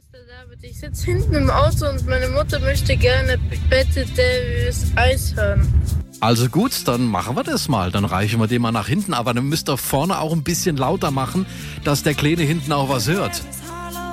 Mr. David, ich sitze hinten im Auto und meine Mutter möchte gerne Bette Davis Eis hören. Also gut, dann machen wir das mal. Dann reichen wir den mal nach hinten. Aber dann müsst ihr vorne auch ein bisschen lauter machen, dass der Kleine hinten auch was hört.